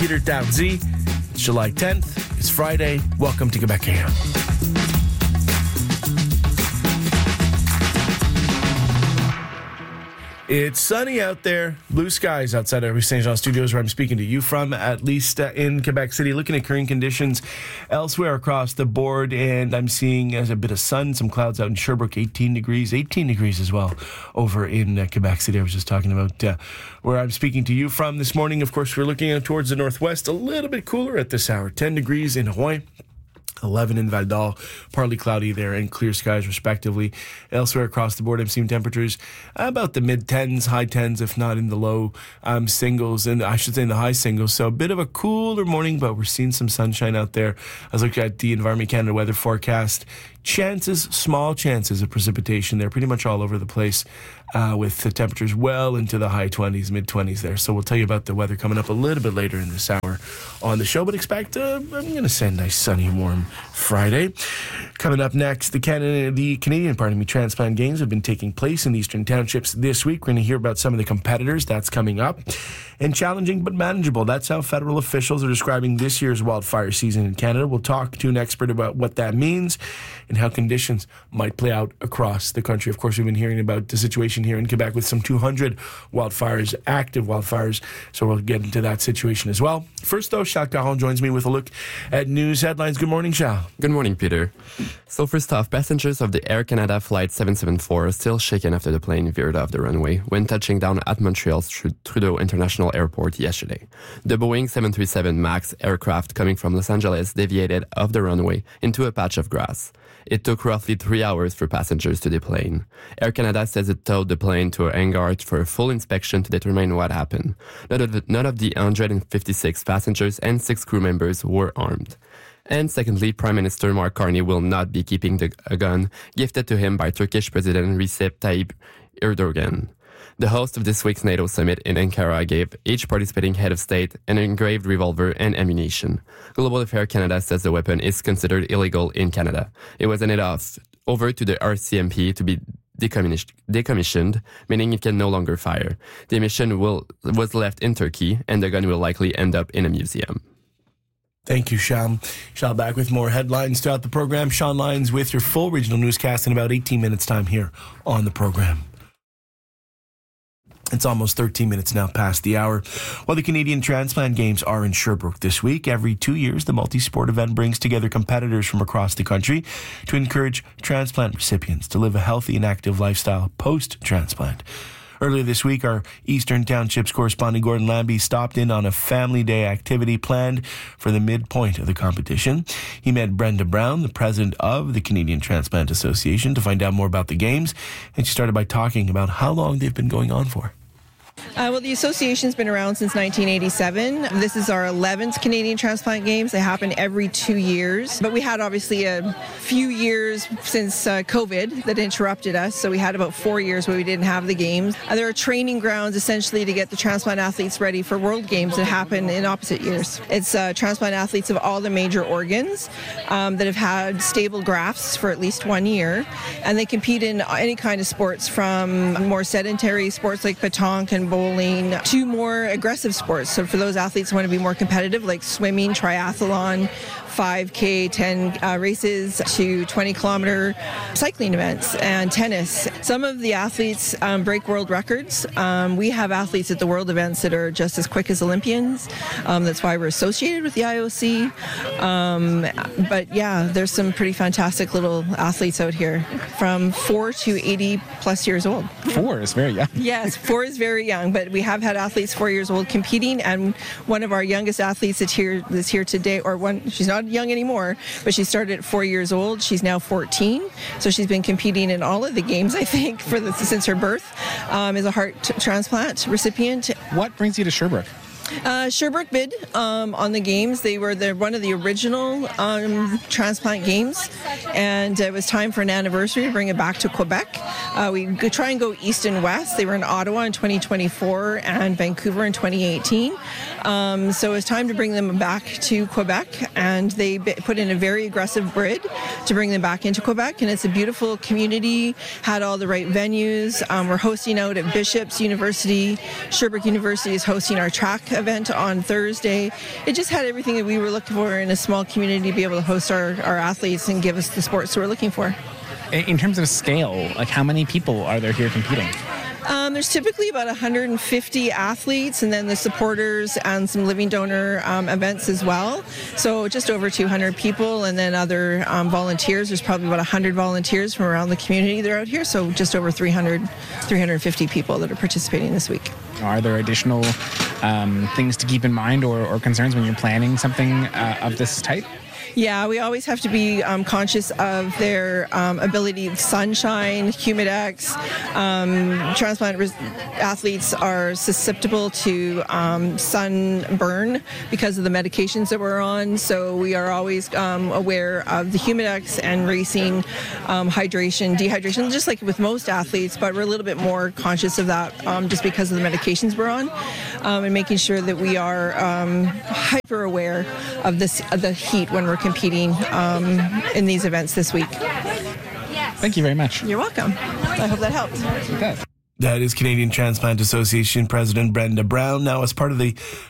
Peter Downsy. It's July 10th. It's Friday. Welcome to Quebec AM. It's sunny out there, blue skies outside of St. Jean Studios, where I'm speaking to you from, at least in Quebec City. Looking at current conditions elsewhere across the board, and I'm seeing a bit of sun, some clouds out in Sherbrooke, 18 degrees as well over in Quebec City. I was just talking about where I'm speaking to you from this morning. Of course, we're looking out towards the northwest, a little bit cooler at this hour, 10 degrees in Rouen. 11 in Val d'Or, partly cloudy there, and clear skies respectively. Elsewhere across the board, I'm seeing temperatures about the mid-10s, high 10s, if not in the low singles, and I should say in the high singles. So a bit of a cooler morning, but we're seeing some sunshine out there. I was looking at the Environment Canada weather forecast. Small chances of precipitation there, pretty much all over the place, with the temperatures well into the high 20s, mid-20s there. So we'll tell you about the weather coming up a little bit later in this hour on the show, but expect, I'm going to say a nice, sunny, warm Friday. Coming up next, the Canadian transplant games have been taking place in the Eastern Townships this week. We're going to hear about some of the competitors. That's coming up. And challenging but manageable. That's how federal officials are describing this year's wildfire season in Canada. We'll talk to an expert about what that means and how conditions might play out across the country. Of course, we've been hearing about the situation here in Quebec with some 200 wildfires, active wildfires, so we'll get into that situation as well. First, though, Charles Caron joins me with a look at news headlines. Good morning, Charles. Good morning, Peter. So first off, passengers of the Air Canada Flight 774 are still shaken after the plane veered off the runway when touching down at Montreal's Trudeau International Airport yesterday. The Boeing 737 MAX aircraft coming from Los Angeles deviated off the runway into a patch of grass. It took roughly 3 hours for passengers to deplane. Air Canada says it towed the plane to a hangar for a full inspection to determine what happened. None of the 156 passengers and 6 crew members were armed. And secondly, Prime Minister Mark Carney will not be keeping a gun gifted to him by Turkish President Recep Tayyip Erdogan. The host of this week's NATO summit in Ankara gave each participating head of state an engraved revolver and ammunition. Global Affair Canada says the weapon is considered illegal in Canada. It was handed over to the RCMP to be decommissioned, meaning it can no longer fire. The ammunition was left in Turkey, and the gun will likely end up in a museum. Thank you, Sham. Shall back with more headlines throughout the program. Sean Lyons with your full regional newscast in about 18 minutes' time here on the program. It's almost 13 minutes now past the hour. While the Canadian Transplant Games are in Sherbrooke this week, every 2 years, the multi-sport event brings together competitors from across the country to encourage transplant recipients to live a healthy and active lifestyle post-transplant. Earlier this week, our Eastern Townships correspondent Gordon Lambie stopped in on a family day activity planned for the midpoint of the competition. He met Brenda Brown, the president of the Canadian Transplant Association, to find out more about the games, and she started by talking about how long they've been going on for. Well, the association's been around since 1987. This is our 11th Canadian Transplant Games. They happen every 2 years. But we had obviously a few years since COVID that interrupted us. So we had about 4 years where we didn't have the games. There are training grounds essentially to get the transplant athletes ready for World Games that happen in opposite years. It's transplant athletes of all the major organs that have had stable grafts for at least 1 year. And they compete in any kind of sports, from more sedentary sports like pétanque and bowling to more aggressive sports. So for those athletes who want to be more competitive, like swimming, triathlon, 5K, 10 races to 20-kilometer cycling events and tennis. Some of the athletes break world records. We have athletes at the world events that are just as quick as Olympians. That's why we're associated with the IOC. But yeah, there's some pretty fantastic little athletes out here from 4 to 80 plus years old. 4 is very young. Yes, 4 is very young, but we have had athletes 4 years old competing, and one of our youngest athletes that's here today, she's not young anymore, but she started at 4 years old. She's now 14, so she's been competing in all of the games, I think, since her birth, is a heart transplant recipient. What brings you to Sherbrooke? Sherbrooke bid on the games. They were one of the original transplant games, and it was time for an anniversary to bring it back to Quebec. We could try and go east and west. They were in Ottawa in 2024 and Vancouver in 2018. So it's time to bring them back to Quebec, and they put in a very aggressive bid to bring them back into Quebec, and it's a beautiful community, had all the right venues. We're hosting out at Bishop's University. Sherbrooke University is hosting our track event on Thursday. It just had everything that we were looking for in a small community to be able to host our athletes and give us the sports that we're looking for. In terms of scale, like how many people are there here competing? There's typically about 150 athletes, and then the supporters and some living donor events as well. So just over 200 people, and then other volunteers. There's probably about 100 volunteers from around the community that are out here. So just over 350 people that are participating this week. Are there additional things to keep in mind or concerns when you're planning something of this type? Yeah, we always have to be conscious of their ability, sunshine, humidex. Transplant athletes are susceptible to sunburn because of the medications that we're on. So we are always aware of the humidex and racing, hydration, dehydration, just like with most athletes, but we're a little bit more conscious of that just because of the medications we're on, and making sure that we are hyper aware of the heat when we're competing in these events this week. Thank you very much. You're welcome. I hope that helped. That is Canadian Transplant Association President Brenda Brown. Now, as part of the